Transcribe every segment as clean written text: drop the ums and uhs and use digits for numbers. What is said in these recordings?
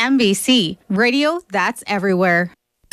MBC, radio that's everywhere.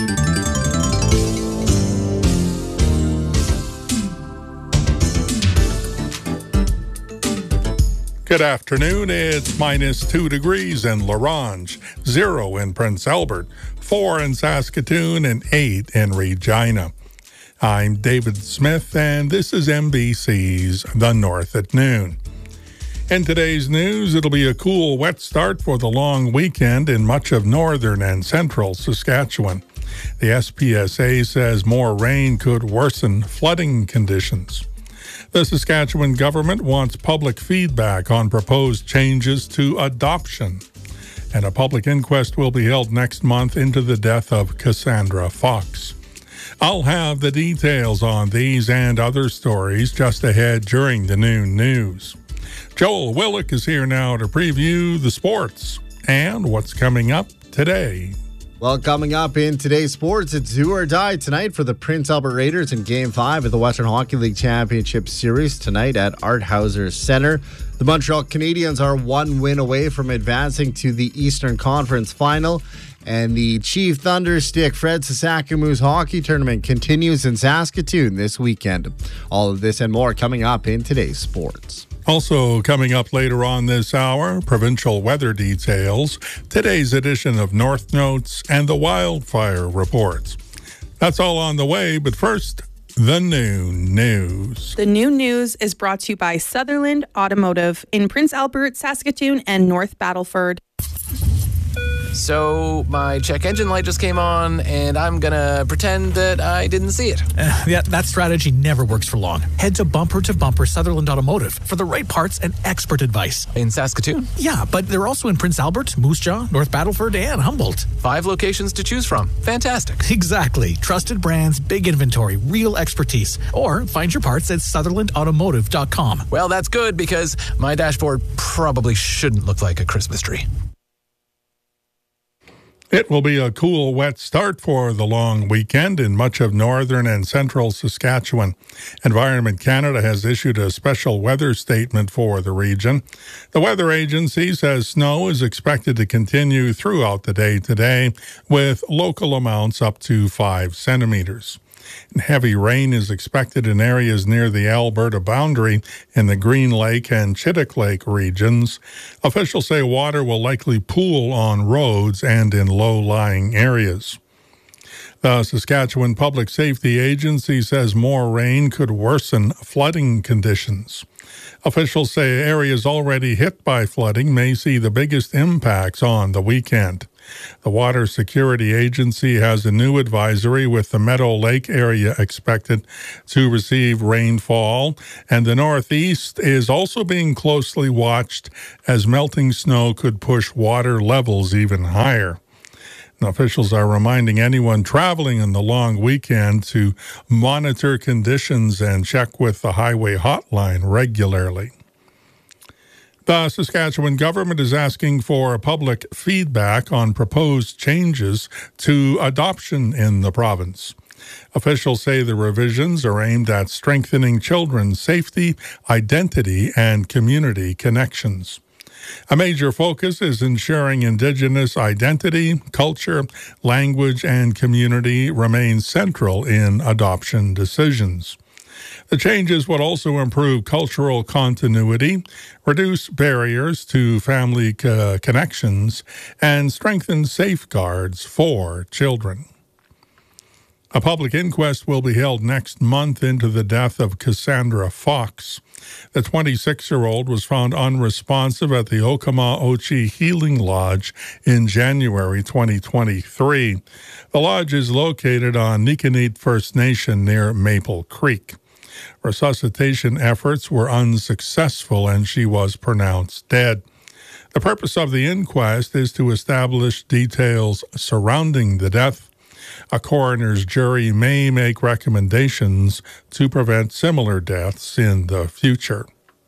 Good afternoon. It's -2 degrees in La Ronge, 0 in Prince Albert, 4 in Saskatoon, and 8 in Regina. I'm David Smith, and this is MBC's The North at Noon. In today's news, it'll be a cool, wet start for the long weekend in much of northern and central Saskatchewan. The SPSA says more rain could worsen flooding conditions. The Saskatchewan government wants public feedback on proposed changes to adoption. And a public inquest will be held next month into the death of Cassandra Fox. I'll have the details on these and other stories just ahead during the noon news. Joel Willick is here now to preview the sports and what's coming up today. Well, coming up in today's sports, it's do or die tonight for the Prince Albert Raiders in Game 5 of the Western Hockey League Championship Series tonight at Art Hauser Center. The Montreal Canadiens are one win away from advancing to the Eastern Conference Final, and the Chief Thunder Stick Fred Sasakamu's hockey tournament continues in Saskatoon this weekend. All of this and more coming up in today's sports. Also coming up later on this hour, provincial weather details, today's edition of North Notes, and the wildfire reports. That's all on the way, but first, the noon news. The noon news is brought to you by Sutherland Automotive in Prince Albert, Saskatoon, and North Battleford. So my check engine light just came on, and I'm gonna pretend that I didn't see it. Yeah, that strategy never works for long. Head to Bumper Sutherland Automotive for the right parts and expert advice. In Saskatoon? Yeah, but they're also in Prince Albert, Moose Jaw, North Battleford, and Humboldt. 5 locations to choose from. Fantastic. Exactly. Trusted brands, big inventory, real expertise. Or find your parts at SutherlandAutomotive.com. Well, that's good because my dashboard probably shouldn't look like a Christmas tree. It will be a cool, wet start for the long weekend in much of northern and central Saskatchewan. Environment Canada has issued a special weather statement for the region. The weather agency says snow is expected to continue throughout the day today, with local amounts up to 5 centimeters. Heavy rain is expected in areas near the Alberta boundary in the Green Lake and Chittick Lake regions. Officials say water will likely pool on roads and in low-lying areas. The Saskatchewan Public Safety Agency says more rain could worsen flooding conditions. Officials say areas already hit by flooding may see the biggest impacts on the weekend. The Water Security Agency has a new advisory with the Meadow Lake area expected to receive rainfall, and the Northeast is also being closely watched as melting snow could push water levels even higher. And officials are reminding anyone traveling on the long weekend to monitor conditions and check with the highway hotline regularly. The Saskatchewan government is asking for public feedback on proposed changes to adoption in the province. Officials say the revisions are aimed at strengthening children's safety, identity, and community connections. A major focus is ensuring Indigenous identity, culture, language, and community remain central in adoption decisions. The changes would also improve cultural continuity, reduce barriers to family connections, and strengthen safeguards for children. A public inquest will be held next month into the death of Cassandra Fox. The 26-year-old was found unresponsive at the Okama-Ochi Healing Lodge in January 2023. The lodge is located on Nikanit First Nation near Maple Creek. Resuscitation efforts were unsuccessful and she was pronounced dead. The purpose of the inquest is to establish details surrounding the death. A coroner's jury may make recommendations to prevent similar deaths in the future.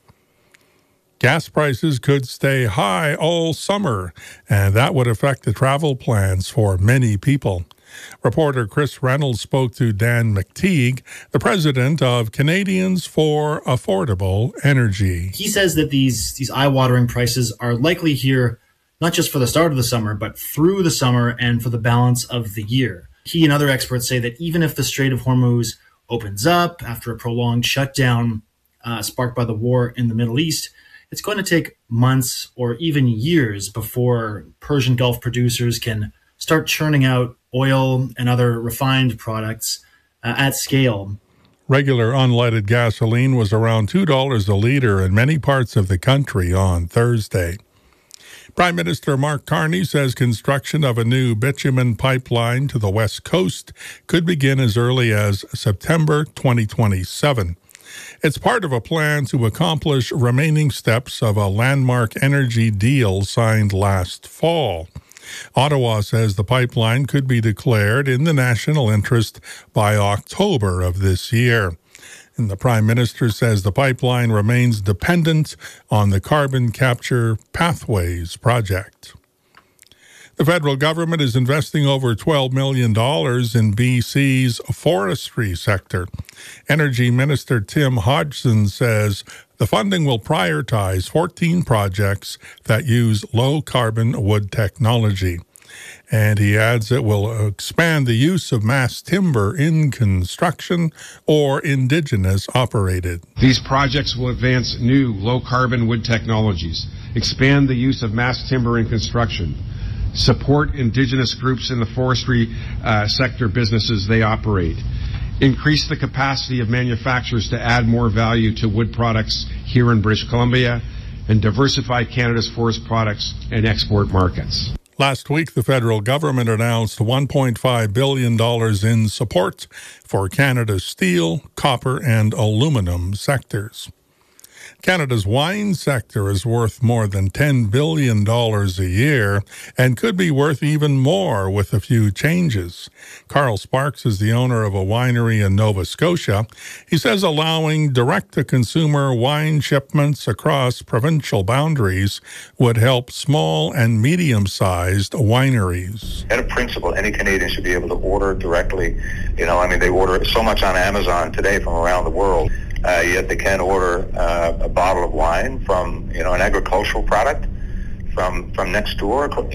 Gas prices could stay high all summer, and that would affect the travel plans for many people. Reporter Chris Reynolds spoke to Dan McTeague, the president of Canadians for Affordable Energy. He says that these eye-watering prices are likely here not just for the start of the summer, but through the summer and for the balance of the year. He and other experts say that even if the Strait of Hormuz opens up after a prolonged shutdown sparked by the war in the Middle East, it's going to take months or even years before Persian Gulf producers can start churning out oil and other refined products at scale. Regular unleaded gasoline was around $2 a liter in many parts of the country on Thursday. Prime Minister Mark Carney says construction of a new bitumen pipeline to the West Coast could begin as early as September 2027. It's part of a plan to accomplish remaining steps of a landmark energy deal signed last fall. Ottawa says the pipeline could be declared in the national interest by October of this year. And the Prime Minister says the pipeline remains dependent on the Carbon Capture Pathways project. The federal government is investing over $12 million in BC's forestry sector. Energy Minister Tim Hodgson says the funding will prioritize 14 projects that use low-carbon wood technology. And he adds it will expand the use of mass timber in construction or indigenous operated. These projects will advance new low-carbon wood technologies, expand the use of mass timber in construction, support indigenous groups in the forestry sector businesses they operate, increase the capacity of manufacturers to add more value to wood products here in British Columbia, and diversify Canada's forest products and export markets. Last week, the federal government announced $1.5 billion in support for Canada's steel, copper, and aluminum sectors. Canada's wine sector is worth more than $10 billion a year and could be worth even more with a few changes. Carl Sparks is the owner of a winery in Nova Scotia. He says allowing direct-to-consumer wine shipments across provincial boundaries would help small and medium-sized wineries. At a principle, any Canadian should be able to order directly. They order so much on Amazon today from around the world. Yet they can order a bottle of wine from, an agricultural product from next door, So,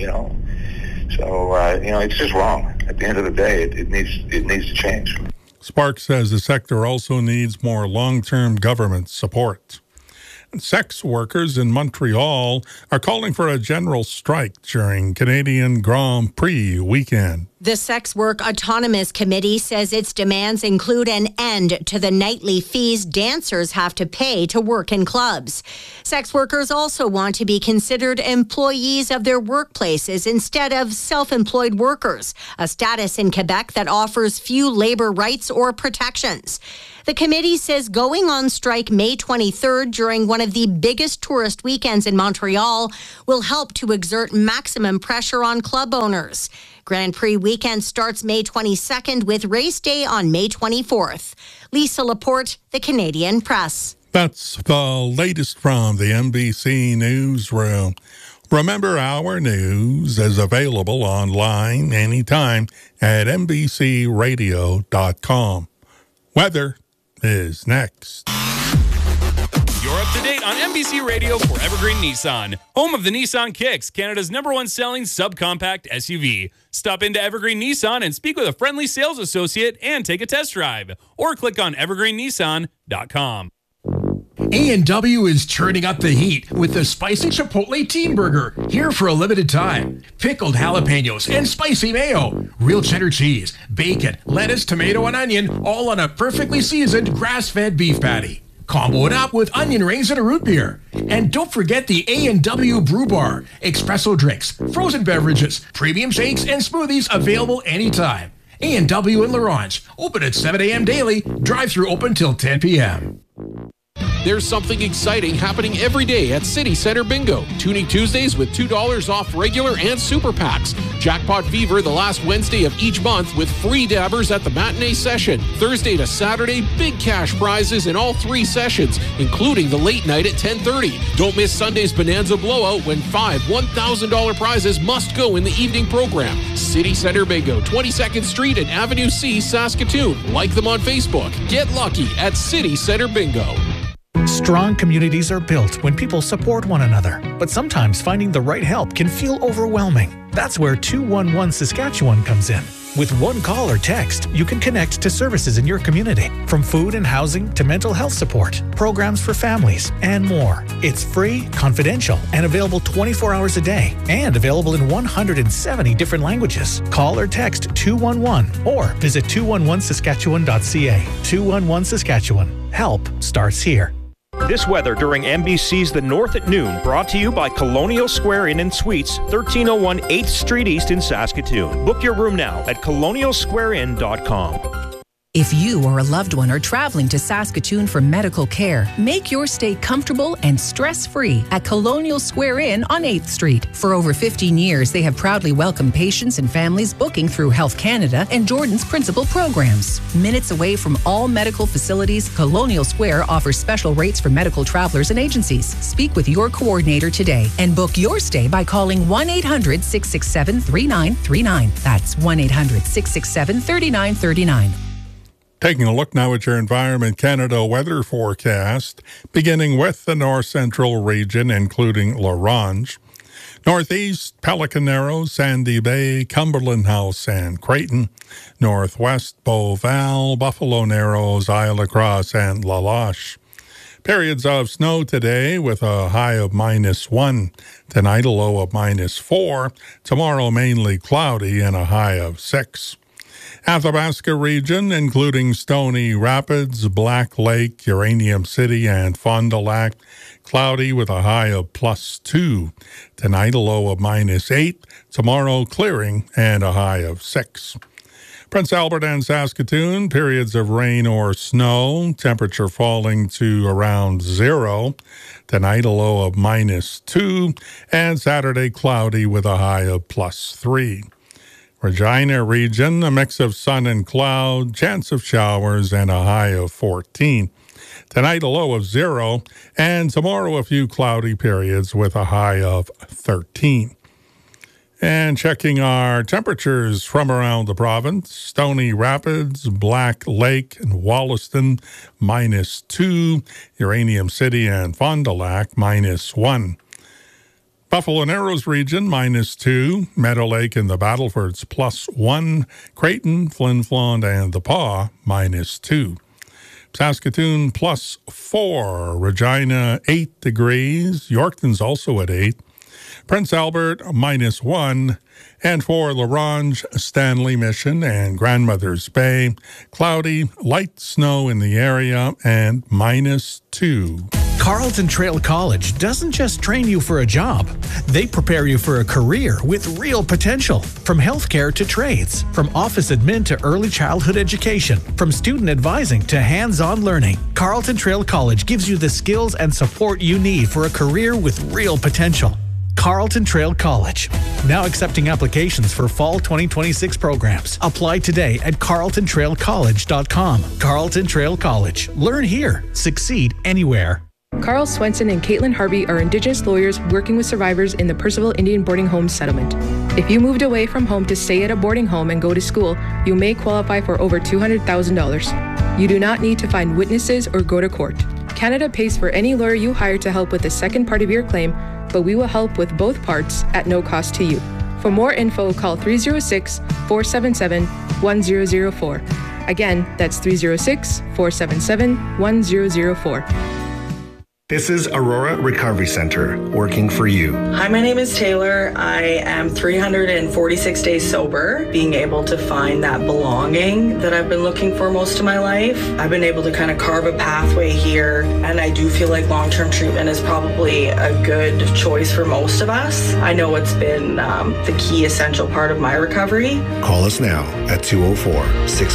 it's just wrong. At the end of the day, it needs to change. Sparks says the sector also needs more long-term government support. Sex workers in Montreal are calling for a general strike during Canadian Grand Prix weekend. The Sex Work Autonomous Committee says its demands include an end to the nightly fees dancers have to pay to work in clubs. Sex workers also want to be considered employees of their workplaces instead of self-employed workers, a status in Quebec that offers few labor rights or protections. The committee says going on strike May 23rd during one of the biggest tourist weekends in Montreal will help to exert maximum pressure on club owners. Grand Prix weekend starts May 22nd with race day on May 24th. Lisa Laporte, The Canadian Press. That's the latest from the NBC Newsroom. Remember, our news is available online anytime at NBCRadio.com. Weather is next. You're up to date on NBC Radio for Evergreen Nissan, home of the Nissan Kicks, Canada's #1 selling subcompact SUV. Stop into Evergreen Nissan and speak with a friendly sales associate and take a test drive, or click on evergreennissan.com. A&W is turning up the heat with the Spicy Chipotle Teen Burger, here for a limited time. Pickled jalapenos and spicy mayo, real cheddar cheese, bacon, lettuce, tomato, and onion, all on a perfectly seasoned grass-fed beef patty. Combo it up with onion rings and a root beer. And don't forget the A&W Brew Bar, espresso drinks, frozen beverages, premium shakes, and smoothies available anytime. A&W in Laurent, open at 7 a.m. daily, drive-through open till 10 p.m. There's something exciting happening every day at City Center Bingo. Tuning Tuesdays with $2 off regular and super packs. Jackpot Fever the last Wednesday of each month with free dabbers at the matinee session. Thursday to Saturday, big cash prizes in all 3 sessions, including the late night at 10:30. Don't miss Sunday's Bonanza Blowout when 5 $1,000 prizes must go in the evening program. City Center Bingo, 22nd Street and Avenue C, Saskatoon. Like them on Facebook. Get lucky at City Center Bingo. Strong communities are built when people support one another, but sometimes finding the right help can feel overwhelming. That's where 211 Saskatchewan comes in. With one call or text, you can connect to services in your community, from food and housing to mental health support, programs for families, and more. It's free, confidential, and available 24 hours a day, and available in 170 different languages. Call or text 211 or visit 211saskatchewan.ca. 211 Saskatchewan. Help starts here. This weather during MBC's The North at Noon, brought to you by Colonial Square Inn and Suites, 1301 8th Street East in Saskatoon. Book your room now at colonialsquareinn.com. If you or a loved one are traveling to Saskatoon for medical care, make your stay comfortable and stress-free at Colonial Square Inn on 8th Street. For over 15 years, they have proudly welcomed patients and families booking through Health Canada and Jordan's principal programs. Minutes away from all medical facilities, Colonial Square offers special rates for medical travelers and agencies. Speak with your coordinator today and book your stay by calling 1-800-667-3939. That's 1-800-667-3939. Taking a look now at your Environment Canada weather forecast, beginning with the north central region, including La Ronge. Northeast, Pelican Narrows, Sandy Bay, Cumberland House, and Creighton. Northwest, Beauval, Buffalo Narrows, Isle La Crosse, and La Loche. Periods of snow today with a high of -1. Tonight, a low of -4. Tomorrow, mainly cloudy and a high of 6. Athabasca region, including Stony Rapids, Black Lake, Uranium City, and Fond du Lac, cloudy with a high of +2. Tonight, a low of -8. Tomorrow, clearing and a high of 6. Prince Albert and Saskatoon, periods of rain or snow, temperature falling to around 0. Tonight, a low of -2, and Saturday, cloudy with a high of +3. Regina region, a mix of sun and cloud, chance of showers, and a high of 14. Tonight, a low of 0, and tomorrow, a few cloudy periods with a high of 13. And checking our temperatures from around the province, Stony Rapids, Black Lake, and Wollaston, -2. Uranium City and Fond du Lac, -1. Buffalo Narrows region, -2. Meadow Lake and the Battlefords, +1. Creighton, Flin Flon, and the Pas, -2. Saskatoon, +4. Regina, 8 degrees. Yorkton's also at 8. Prince Albert, -1. And for La Ronge, Stanley Mission, and Grandmother's Bay, cloudy, light snow in the area, and -2. Carleton Trail College doesn't just train you for a job. They prepare you for a career with real potential. From healthcare to trades, from office admin to early childhood education, from student advising to hands-on learning, Carleton Trail College gives you the skills and support you need for a career with real potential. Carleton Trail College. Now accepting applications for fall 2026 programs. Apply today at carletontrailcollege.com. Carleton Trail College. Learn here. Succeed anywhere. Carl Swenson and Caitlin Harvey are Indigenous lawyers working with survivors in the Percival Indian Boarding Home Settlement. If you moved away from home to stay at a boarding home and go to school, you may qualify for over $200,000. You do not need to find witnesses or go to court. Canada pays for any lawyer you hire to help with the second part of your claim, but we will help with both parts at no cost to you. For more info, call 306-477-1004. Again, that's 306-477-1004. This is Aurora Recovery Center, working for you. Hi, my name is Taylor. I am 346 days sober, being able to find that belonging that I've been looking for most of my life. I've been able to kind of carve a pathway here, and I do feel like long-term treatment is probably a good choice for most of us. I know it's been the key essential part of my recovery. Call us now at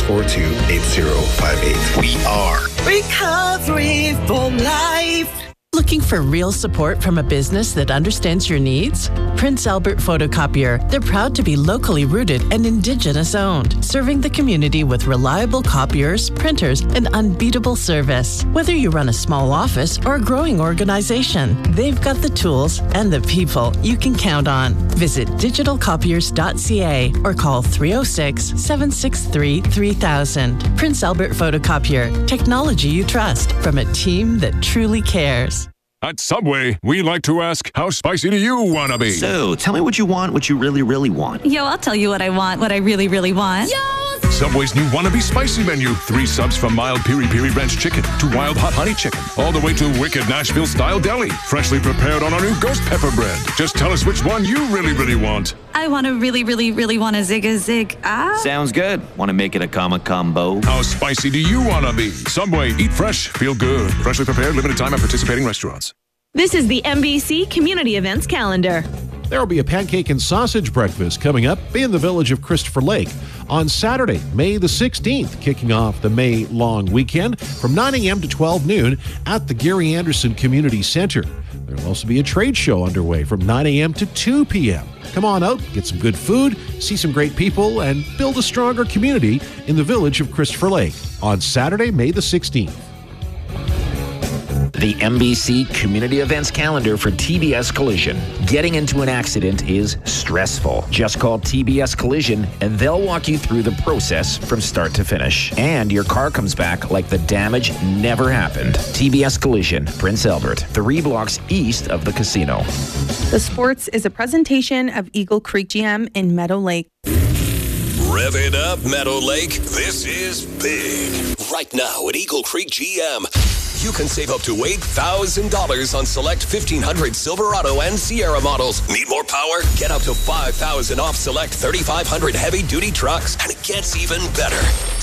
204-642-8058. We are Recovery for Life. Looking for real support from a business that understands your needs? Prince Albert Photocopier. They're proud to be locally rooted and Indigenous owned, serving the community with reliable copiers, printers, and unbeatable service. Whether you run a small office or a growing organization, they've got the tools and the people you can count on. Visit digitalcopiers.ca or call 306-763-3000. Prince Albert Photocopier. Technology you trust from a team that truly cares. At Subway, we like to ask, how spicy do you want to be? So, tell me what you want, what you really, really want. Yo, I'll tell you what I want, what I really, really want. Yo! Subway's new Wannabe Spicy menu. 3 subs from mild piri piri ranch chicken to wild hot honey chicken, all the way to wicked Nashville style deli, freshly prepared on our new ghost pepper bread. Just tell us which one you really, really want. I want to really, really, really want a zig. Sounds good. Want to make it a combo? How spicy do you want to be? Subway, eat fresh, feel good. Freshly prepared, limited time at participating restaurants. This is the NBC Community Events Calendar. There will be a pancake and sausage breakfast coming up in the village of Christopher Lake on Saturday, May the 16th, kicking off the May long weekend from 9 a.m. to 12 noon at the Gary Anderson Community Center. There will also be a trade show underway from 9 a.m. to 2 p.m. Come on out, get some good food, see some great people, and build a stronger community in the village of Christopher Lake on Saturday, May the 16th. The NBC Community Events Calendar for TBS Collision. Getting into an accident is stressful. Just call TBS Collision and they'll walk you through the process from start to finish. And your car comes back like the damage never happened. TBS Collision, Prince Albert, 3 blocks east of the casino. The Sports is a presentation of Eagle Creek GM in Meadow Lake. Rev it up, Meadow Lake. This is big. Right now at Eagle Creek GM, you can save up to $8,000 on select 1500 Silverado and Sierra models. Need more power? Get up to $5,000 off select 3500 heavy-duty trucks. And it gets even better.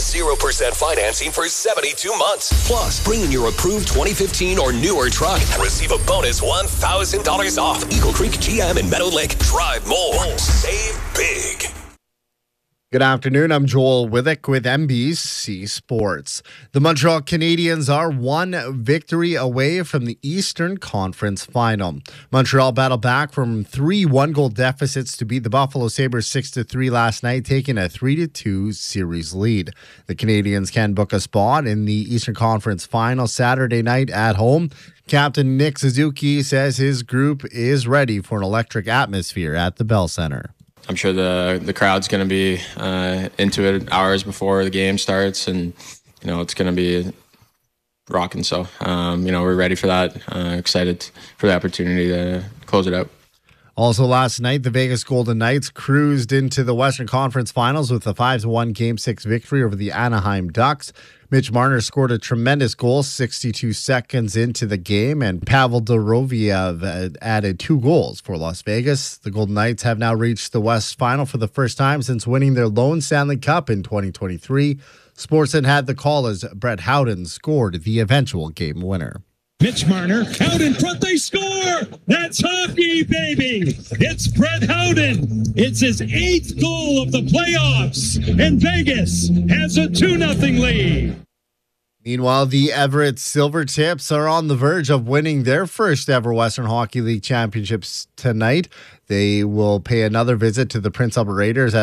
0% financing for 72 months. Plus, bring in your approved 2015 or newer truck and receive a bonus $1,000 off. Eagle Creek GM in Meadow Lake. Drive more. Save big. Good afternoon. I'm Joel Withick with NBC Sports. The Montreal Canadiens are 1 victory away from the Eastern Conference Final. Montreal battled back from 3 one-goal deficits to beat the Buffalo Sabres 6-3 last night, taking a 3-2 series lead. The Canadiens can book a spot in the Eastern Conference Final Saturday night at home. Captain Nick Suzuki says his group is ready for an electric atmosphere at the Bell Center. I'm sure the crowd's going to be into it hours before the game starts, and it's going to be rocking. So we're ready for that. Excited for the opportunity to close it out. Also last night, the Vegas Golden Knights cruised into the Western Conference Finals with a 5-1 Game 6 victory over the Anaheim Ducks. Mitch Marner scored a tremendous goal 62 seconds into the game, and Pavel Dorofeyev added 2 goals for Las Vegas. The Golden Knights have now reached the West Final for the first time since winning their lone Stanley Cup in 2023. Sportsnet had the call as Brett Howden scored the eventual game winner. Mitch Marner, out in front, they score! That's hockey, baby! It's Brett Howden. It's his 8th goal of the playoffs, and Vegas has a 2-0 lead. Meanwhile, the Everett Silvertips are on the verge of winning their first ever Western Hockey League championships tonight. They will pay another visit to the Prince Albert Raiders at